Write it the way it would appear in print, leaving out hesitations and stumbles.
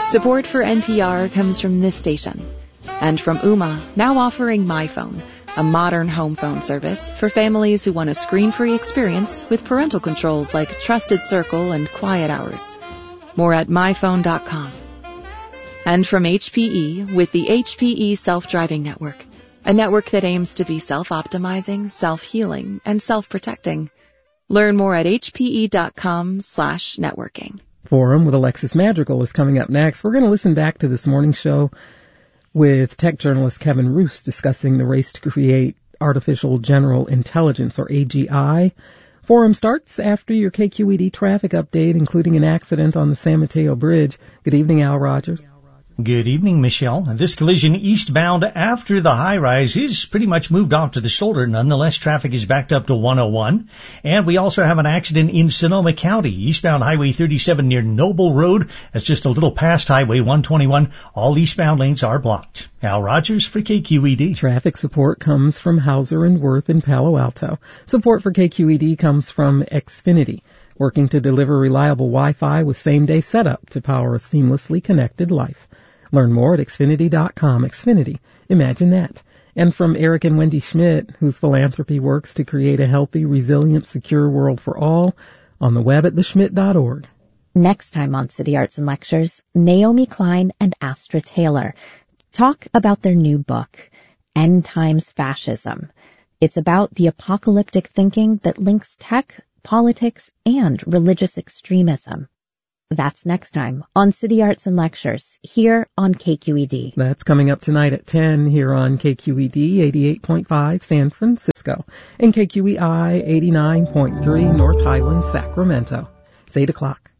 Support for NPR comes from this station and from Ooma, now offering MyPhone, a modern home phone service for families who want a screen-free experience with parental controls like Trusted Circle and Quiet Hours. More at myphone.com. And from HPE with the HPE Self-Driving Network, a network that aims to be self-optimizing, self-healing, and self-protecting. Learn more at hpe.com/networking. Forum with Alexis Madrigal is coming up next. We're going to listen back to this morning show with tech journalist Kevin Roos discussing the race to create artificial general intelligence, or AGI. Forum starts after your KQED traffic update, including an accident on the San Mateo Bridge. Good evening, Al Rogers. Good evening, Michelle. This collision eastbound after the high-rise is pretty much moved off to the shoulder. Nonetheless, traffic is backed up to 101. And we also have an accident in Sonoma County, eastbound Highway 37 near Noble Road. That's just a little past Highway 121. All eastbound lanes are blocked. Al Rogers for KQED. Traffic support comes from Hauser and Worth in Palo Alto. Support for KQED comes from Xfinity, working to deliver reliable Wi-Fi with same-day setup to power a seamlessly connected life. Learn more at Xfinity.com. Xfinity. Imagine that. And from Eric and Wendy Schmidt, whose philanthropy works to create a healthy, resilient, secure world for all, on the web at theschmidt.org. Next time on City Arts and Lectures, Naomi Klein and Astra Taylor talk about their new book, End Times Fascism. It's about the apocalyptic thinking that links tech, politics, and religious extremism. That's next time on City Arts and Lectures, here on KQED. That's coming up tonight at 10 here on KQED 88.5 San Francisco and KQEI 89.3 North Highlands, Sacramento. It's 8 o'clock.